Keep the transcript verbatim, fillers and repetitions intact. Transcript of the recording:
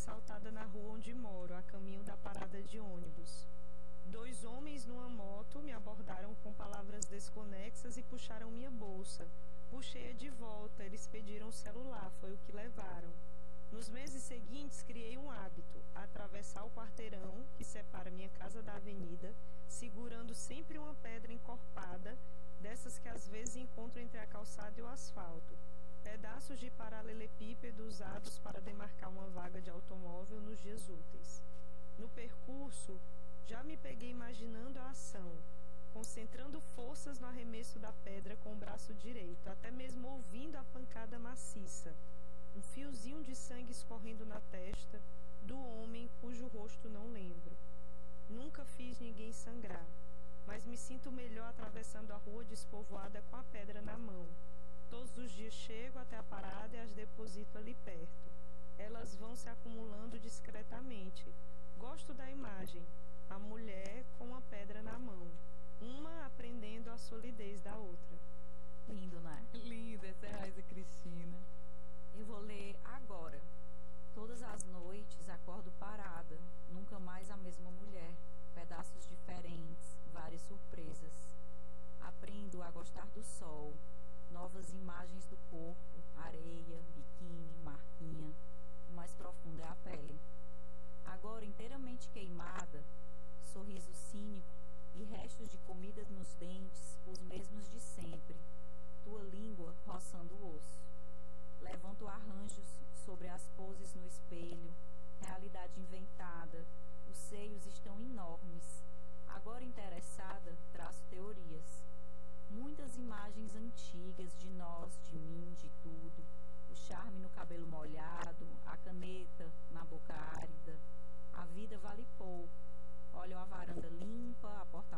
assaltada na rua onde moro, a caminho da parada de ônibus. Dois homens numa moto me abordaram com palavras desconexas e puxaram minha bolsa. Puxei-a de volta, eles pediram o celular, foi o que levaram. Nos meses seguintes, criei um hábito, atravessar o quarteirão que separa minha casa da avenida, segurando sempre uma pedra encorpada, dessas que às vezes encontro entre a calçada e o asfalto. Pedaços de paralelepípedo usados para demarcar uma vaga de automóvel nos dias úteis. No percurso, já me peguei imaginando a ação, concentrando forças no arremesso da pedra com o braço direito, até mesmo ouvindo a pancada maciça. Um fiozinho de sangue escorrendo na testa do homem cujo rosto não lembro. Nunca fiz ninguém sangrar, mas me sinto melhor atravessando a rua despovoada com a pedra na mão. Todos os dias chego até a parada e as deposito ali perto. Elas vão se acumulando discretamente. Gosto da imagem, a mulher com a pedra na mão, uma aprendendo a solidez da outra. Lindo, né? Linda, essa é a Raíza Cristina. Eu vou ler agora. Todas as noites acordo parada, nunca mais a mesma mulher. Pedaços diferentes, várias surpresas. Aprendo a gostar do sol, novas imagens do corpo, areia, biquíni, marquinha. O mais profundo é a pele. Agora inteiramente queimada, sorriso cínico e restos de comida nos dentes, os mesmos de sempre. Tua língua roçando o osso. Levanto arranjos sobre as poses no